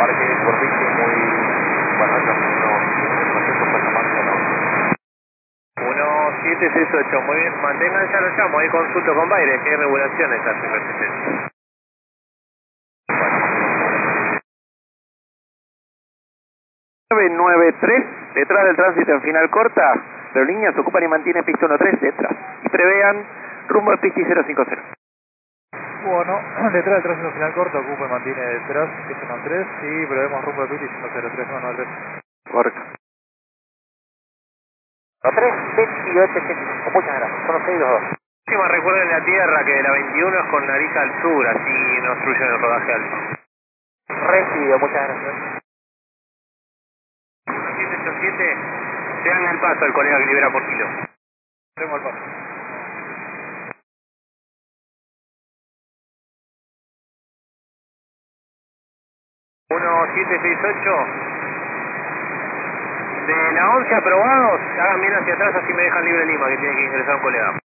Parque Corpiche, muy bueno, eso no. 1768, muy bien, mantengan, ya lo llamo, ahí consulto con Baire, que hay regulaciones hace resistencia. 993, detrás del tránsito en final corta, aerolíneas ocupan y mantienen pista 13 detrás, y prevean rumbo al Pichi 050. Bueno, detrás del tránsito final corto, ocupa y mantiene detrás, pista 13 y prevemos rumbo de Pichi 103, Correcto. 3, 28, muchas gracias, son los 6 los dos. Recuerden la tierra que la 21 es con nariz al sur, así no obstruyen el rodaje alto. Recibido, muchas gracias. 787, se dan el paso al colega que libera por kilo. Tengo el paso. 1768, de la 11 aprobados, hagan bien hacia atrás, así me dejan libre Lima, que tiene que ingresar un colega.